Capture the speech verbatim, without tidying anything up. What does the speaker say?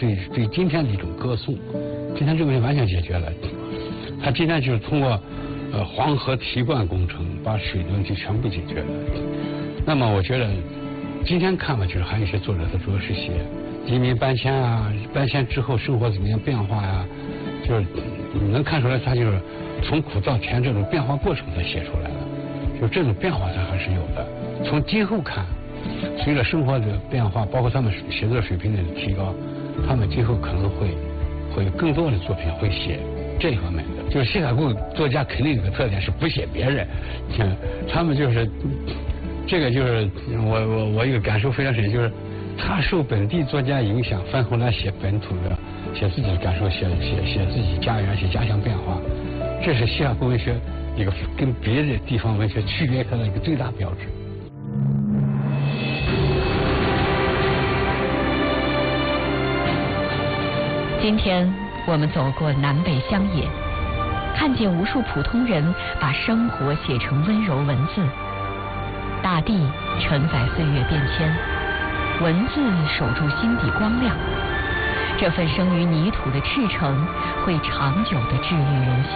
对对今天的一种歌颂。今天这个问题完全解决了，他今天就是通过呃黄河提灌工程把水的问题全部解决了。那么我觉得今天看吧，就是还有一些作者他主要是写移民搬迁啊，搬迁之后生活怎么样变化呀、啊，就是你能看出来他就是从苦到甜这种变化过程他写出来了，就这种变化他还是有的。从今后看，随着生活的变化，包括他们写作水平的提高，他们今后可能会会有更多的作品会写这方面的。就是西塔库作家肯定有个特点是不写别人，他们就是这个就是我我我一个感受非常深，就是他受本地作家影响，翻回来写本土的，写自己的感受，写写写自己家园，写家乡变化，这是西雅图文学一个跟别的地方文学区别开的一个最大标志。 今天我们走过南北乡野，看见无数普通人把生活写成温柔文字，大地承载岁月变迁，文字守住心底光亮。这份生于泥土的赤诚，会长久地治愈人心。